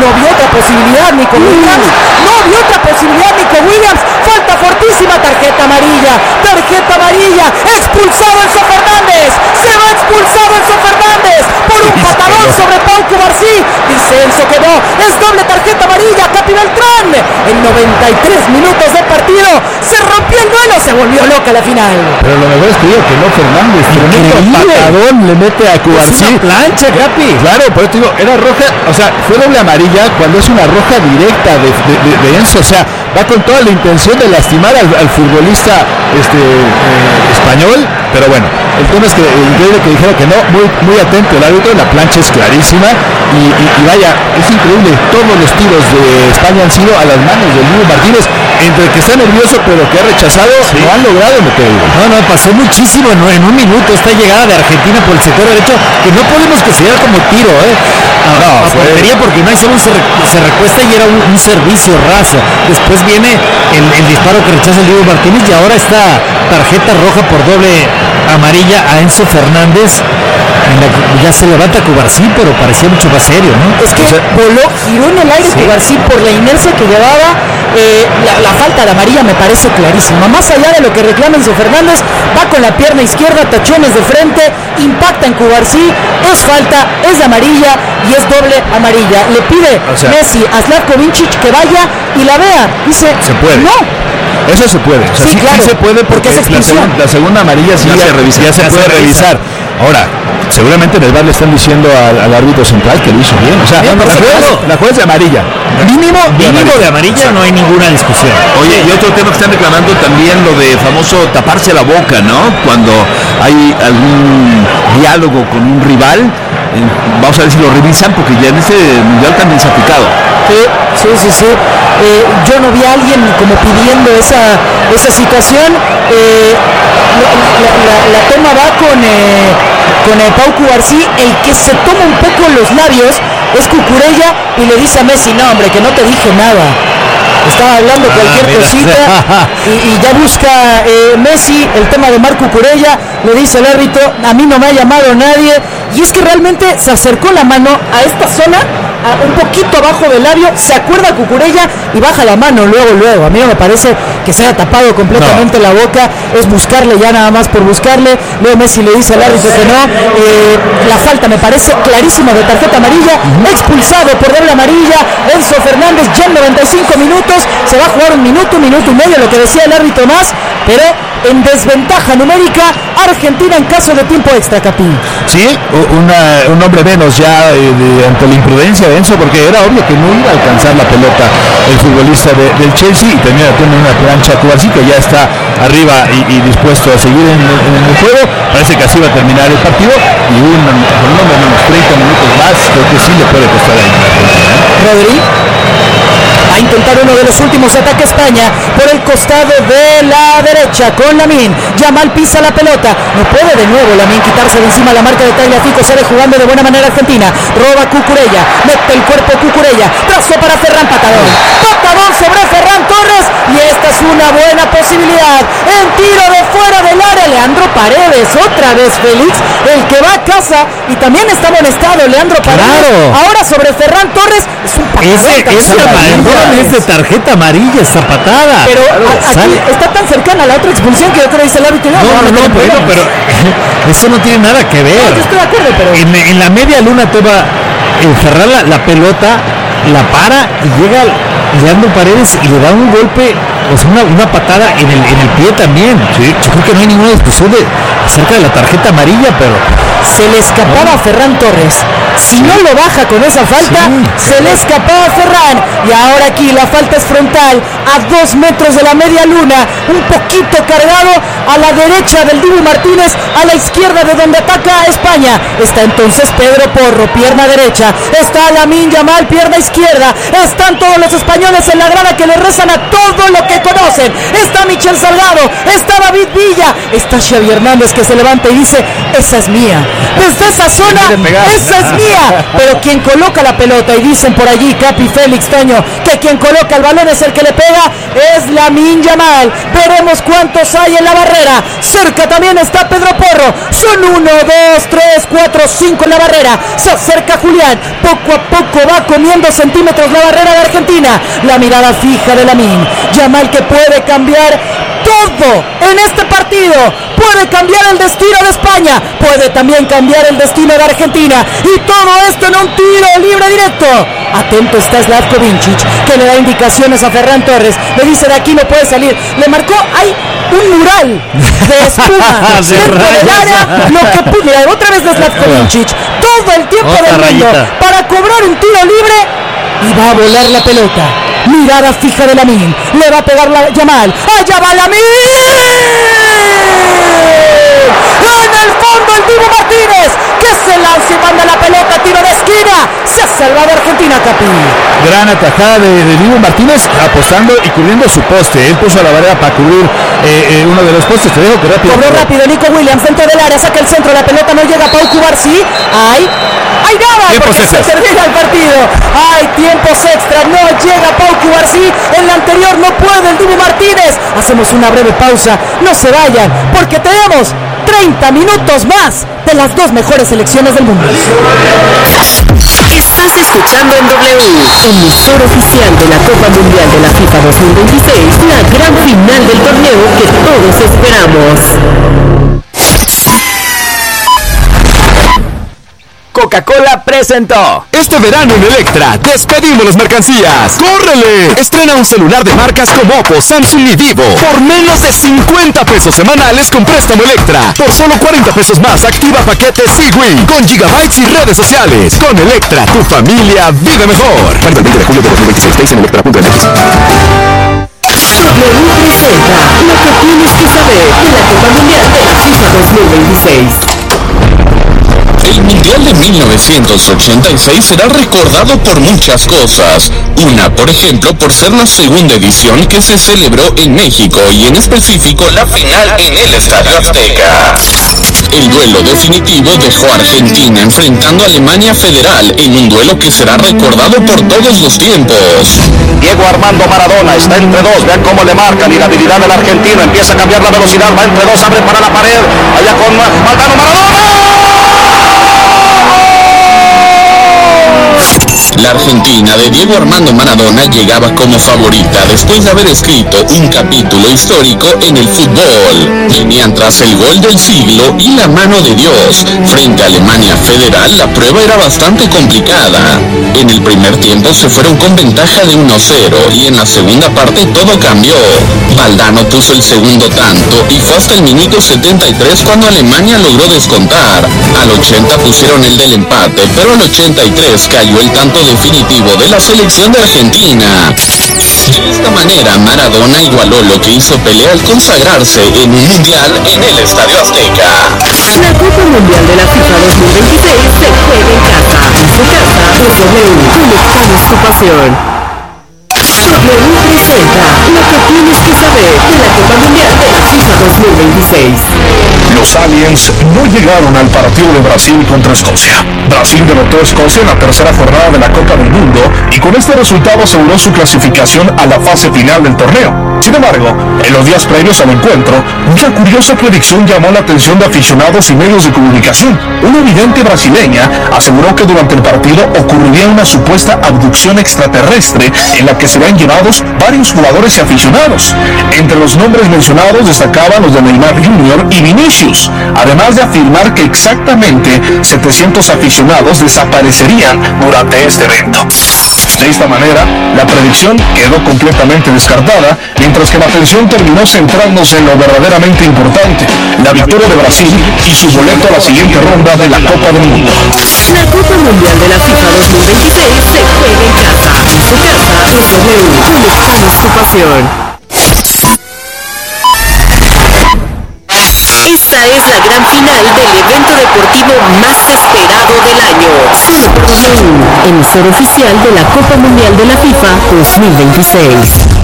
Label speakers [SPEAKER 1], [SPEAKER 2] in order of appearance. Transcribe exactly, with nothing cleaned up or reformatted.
[SPEAKER 1] no vio otra posibilidad Nico Williams, no vio otra posibilidad Nico Williams, falta fortísima, tarjeta amarilla, tarjeta amarilla, expulsado Enzo Fernández, se va expulsado Enzo Fernández por un patadón sobre Pau Cubarsí, dice Enzo que no, es doble tarjeta amarilla, Capi Beltrán, en noventa y tres minutos de partido, se rompió el duelo, se volvió loca la final.
[SPEAKER 2] Pero lo mejor es que digo que no Fernández, tremendo patadón le mete a Cubarsí.
[SPEAKER 3] Es una plancha, Capi.
[SPEAKER 2] Claro, por eso digo, era roja, o sea, fue doble amarilla cuando es una roja directa de, de, de, de Enzo, o sea, va con toda la intención de lastimar al, al futbolista este eh, español, pero bueno, el tema es que increíble que dijera que no, muy, muy atento el árbitro, la plancha es clarísima y, y, y vaya, es increíble, todos los tiros de España han sido a las manos del Dibu Martínez, entre que está nervioso pero que ha rechazado, sí. No han logrado meter el gol.
[SPEAKER 3] No, no, pasó muchísimo en, en un minuto esta llegada de Argentina por el sector derecho, que no podemos considerar como tiro, ¿eh? A, no, a portería, porque no hicieron, se, se recuesta y era un, un servicio raso. Después viene el, el disparo que rechaza el Dibu Martínez y ahora esta tarjeta roja por doble amarilla a Enzo Fernández. La, ya se levanta Cubarsí, pero parecía mucho más serio, ¿no?
[SPEAKER 1] Es que o sea, voló, giró en el aire sí. Cubarsí por la inercia que llevaba. Eh, la, la falta de amarilla me parece clarísima. Más allá de lo que reclama Enzo Fernández, va con la pierna izquierda, tachones de frente, impacta en Cubarsí, es falta, es de amarilla y es doble amarilla. Le pide o sea, Messi a Slavko Vincic que vaya y la vea. Dice,
[SPEAKER 2] se puede.
[SPEAKER 1] No.
[SPEAKER 2] Eso se puede, o sea,
[SPEAKER 1] sí,
[SPEAKER 2] sí,
[SPEAKER 1] claro,
[SPEAKER 2] sí se puede porque, porque la, segunda, la segunda amarilla sí ya, ya, ya se puede se revisar. Ahora, seguramente en el V A R le están diciendo al, al árbitro central que lo hizo bien. O sea, bien, la, juez, la juez de amarilla.
[SPEAKER 3] Mínimo, de mínimo amarilla. de amarilla, o sea, no hay ninguna discusión.
[SPEAKER 4] Oye, y otro tema que están reclamando también, lo de famoso taparse la boca, ¿no? Cuando hay algún diálogo con un rival, eh, vamos a ver si lo revisan, porque ya en este mundial también se ha aplicado.
[SPEAKER 1] Sí, sí, sí, sí. Eh, yo no vi a alguien como pidiendo esa, esa situación. Eh, la, la, la, la toma va con, eh, con eh, Pau Cubarsí. El que se toma un poco los labios es Cucurella y le dice a Messi, no hombre, que no te dije nada. Estaba hablando cualquier ah, cosita y, y ya busca eh, Messi el tema de Marco Cucurella, le dice el árbitro, a mí no me ha llamado nadie, y es que realmente se acercó la mano a esta zona, a un poquito abajo del labio, se acuerda Cucurella y baja la mano luego, luego. A mí no me parece que se haya tapado completamente no. la boca, es buscarle ya nada más por buscarle. Luego Messi le dice al árbitro que no, eh, la falta me parece clarísima de tarjeta amarilla, uh-huh. expulsado por doble amarilla, Enzo Fernández ya en noventa y cinco minutos, se va a jugar un minuto, un minuto y medio, lo que decía el árbitro más, pero en desventaja numérica Argentina en caso de tiempo extra, Capi.
[SPEAKER 2] Sí, una, un hombre menos ya eh, de, ante la imprudencia de Enzo, porque era obvio que no iba a alcanzar la pelota el futbolista de, del Chelsea, y termina teniendo una plancha Cubarsí que ya está arriba y, y dispuesto a seguir en, en el juego. Parece que así va a terminar el partido y un, por lo menos treinta minutos más, creo que sí le puede costar ahí.
[SPEAKER 1] Rodri va a intentar uno de los últimos ataques España por el costado de la derecha con Lamine. Yamal pisa la pelota, no puede de nuevo Lamine quitarse de encima la marca de Tagliafico. Sale jugando de buena manera Argentina, roba Cucurella, mete el cuerpo Cucurella, trazo para Ferran, patadón, patadón sobre Ferran Torres, y esta es una buena posibilidad en tiro de fuera del área. Leandro Paredes, otra vez Félix, el que va a casa y también está amonestado Leandro Paredes.
[SPEAKER 3] Claro.
[SPEAKER 1] Ahora sobre Ferran Torres es un patadón.
[SPEAKER 3] Ese amarilla es de tarjeta amarilla, esta patada.
[SPEAKER 1] Pero a, aquí sale. Está tan cercana a la otra expulsión que yo creo que dice el árbitro.
[SPEAKER 3] No, no, no, no bueno, pero eso no tiene nada que ver.
[SPEAKER 1] No, yo estoy de acuerdo, pero
[SPEAKER 3] en, en la media luna toma Ferran la, la pelota, la para y llega Leandro Paredes y le da un golpe, o sea, una, una patada en el, en el pie también. Sí. Yo creo que no hay ninguna discusión de, acerca de la tarjeta amarilla, pero
[SPEAKER 1] se le escapaba a Ferran Torres. Si sí. no lo baja con esa falta, sí, se le escapaba a Ferran. Y ahora aquí la falta es frontal, a dos metros de la media luna, un poquito cargado a la derecha del Dibu Martínez, a la izquierda de donde ataca a España. Está entonces Pedro Porro, pierna derecha. Está Lamine Yamal, pierna izquierda. Están todos los españoles en la grada que le rezan a todo lo que le conocen. Está Michel Salgado, está David Villa, está Xavi Hernández que se levanta y dice, esa es mía. Desde esa zona, esa es mía. Pero quien coloca la pelota, y dicen por allí Capi Félix Toño, que quien coloca el balón es el que le pega, es Lamine Yamal. Veremos cuántos hay en la barrera. Cerca también está Pedro Porro. Son uno, dos, tres, cuatro, cinco en la barrera. Se acerca Julián. Poco a poco va comiendo centímetros la barrera de Argentina. La mirada fija de Lamine Yamal, que puede cambiar todo en este partido. Puede cambiar el destino de España, puede también cambiar el destino de Argentina, y todo esto en un tiro libre directo. Atento está Slavko Vincic, que le da indicaciones a Ferran Torres. Le dice, de aquí no puede salir. Le marcó, hay un mural de espuma dentro del área. Lo que pudo, mira, otra vez de Slavko Vincic, todo el tiempo
[SPEAKER 3] otra
[SPEAKER 1] del mundo
[SPEAKER 3] rayita
[SPEAKER 1] para cobrar un tiro libre, y va a volar la pelota. Mirada fija de Lamine, le va a pegar la Yamal. ¡Allá va Lamine! En el fondo el Dibu Martínez, que se lanza y manda la pelota, tiro de esquina. Se ha salvado Argentina, Capi.
[SPEAKER 2] Gran atajada de, de Dibu Martínez, apostando y cubriendo su poste. Él puso la barrera para cubrir eh, eh, uno de los postes. Te dejo que rápido.
[SPEAKER 1] Cobró rápido Nico Williams dentro del área, saca el centro, la pelota no llega a Pau Cubarsí. ¡Ay! ¡Ay, nada!
[SPEAKER 2] Tiempos
[SPEAKER 1] Porque
[SPEAKER 2] extras.
[SPEAKER 1] se termina el partido. ¡Ay, tiempos extras! No llega Pau Cubarsí. En la anterior no puede el Dibu Martínez. Hacemos una breve pausa. No se vayan, porque tenemos treinta minutos más de las dos mejores selecciones del mundo.
[SPEAKER 5] Estás escuchando en W, emisor oficial de la Copa Mundial de la FIFA dos mil veintiséis, la gran final del torneo que todos esperamos.
[SPEAKER 6] Coca-Cola presentó.
[SPEAKER 7] Este verano en Electra, despedimos las mercancías. ¡Córrele! Estrena un celular de marcas como Oppo, Samsung y Vivo por menos de cincuenta pesos semanales con préstamo Electra. Por solo cuarenta pesos más, activa paquetes Sigwin con gigabytes y redes sociales. Con Electra, tu familia vive mejor. Válido el veinte de julio de dos mil veintiséis en electra punto m x.
[SPEAKER 5] W presenta lo que tienes que saber de la Copa Mundial de la FIFA dos mil veintiséis.
[SPEAKER 8] El Mundial de mil novecientos ochenta y seis será recordado por muchas cosas. Una, por ejemplo, por ser la segunda edición que se celebró en México y en específico la final en el Estadio Azteca. El duelo definitivo dejó a Argentina enfrentando a Alemania Federal en un duelo que será recordado por todos los tiempos.
[SPEAKER 9] Diego Armando Maradona está entre dos, vean cómo le marcan y la habilidad del argentino empieza a cambiar la velocidad, va entre dos, abre para la pared, allá con Valdano Maradona.
[SPEAKER 8] La Argentina de Diego Armando Maradona llegaba como favorita después de haber escrito un capítulo histórico en el fútbol. Venían tras el gol del siglo y la mano de Dios. Frente a Alemania Federal la prueba era bastante complicada. En el primer tiempo se fueron con ventaja de uno cero y en la segunda parte todo cambió. Valdano puso el segundo tanto y fue hasta el minuto setenta y tres cuando Alemania logró descontar. Al ochenta pusieron el del empate, pero al ochenta y tres cayó el tanto definitivo de la selección de Argentina. De esta manera Maradona igualó lo que hizo Pelé al consagrarse en un mundial en el Estadio Azteca.
[SPEAKER 5] La Copa Mundial de la FIFA dos mil veintiséis se juega en casa. En su casa, es W, conectamos tu pasión. W presenta lo que tienes que saber de la Copa Mundial de la FIFA dos mil veintiséis.
[SPEAKER 9] Los aliens no llegaron al partido de Brasil contra Escocia. Brasil derrotó a Escocia en la tercera jornada de la Copa del Mundo y con este resultado aseguró su clasificación a la fase final del torneo. Sin embargo, en los días previos al encuentro, una curiosa predicción llamó la atención de aficionados y medios de comunicación. Una vidente brasileña aseguró que durante el partido ocurriría una supuesta abducción extraterrestre en la que serían llevados varios jugadores y aficionados. Entre los nombres mencionados destacaban los de Neymar junior y Vinicius, además de afirmar que exactamente setecientos aficionados desaparecerían durante este evento. De esta manera, la predicción quedó completamente descartada, mientras que la atención terminó centrándose en lo verdaderamente importante, la victoria de Brasil y su boleto a la siguiente ronda de la Copa del Mundo.
[SPEAKER 5] La Copa Mundial de la FIFA dos mil veintiséis se juega en casa. En su casa, es W, conectamos tu pasión. Esta es la gran final del evento deportivo más esperado del año. Solo por W, emisor oficial de la Copa Mundial de la FIFA dos mil veintiséis.